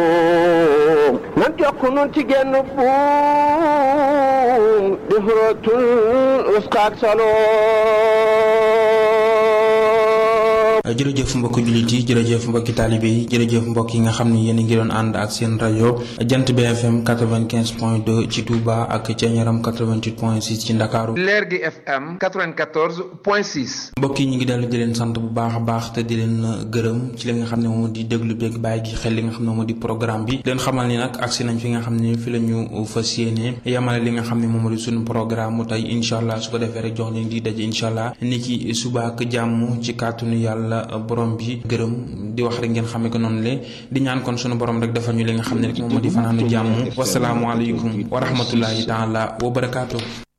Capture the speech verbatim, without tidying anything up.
nan jokk nun ci genn buum di xurootul uskaak saloo. jërëjëf mbokki jullit yi jërëjëf mbokki taalibe yi jërëjëf mbokk yi nga xam ni yéen a ngi doon ànd ak seen rajo Jant bi F M quatre-vingt-quinze point deux ci Touba ak Thiéniaram quatre-vingt-huit point six ci Ndakaaru. Leer gi F M quatre-vingt-quatorze point six. mbokk yi ñu ngi dellu di leen sant bu baax a baax te di leen gërëm ci li nga xam ne moom di déglu beeg bàyyi gi xel li nga xam ne moom di programme bi leen xamal ni nag agsi nañ fi nga xam ne fi la ñu fas yéene yamale li nga xam ne moom di suñu programme mu tey incha allah su ko defee rek jox leen di daje incha allah ni ki suba ak jàmm ci kàttanu yàlla borom bi gërëm di wax rek ngeen xamee ko noonu le di ñaan kon sunu borom rek defal ñu li nga xam ne rek moom moo di fanaanu jàmm wasalaamualeykum wa rahmatullahi taala wa barakaatu.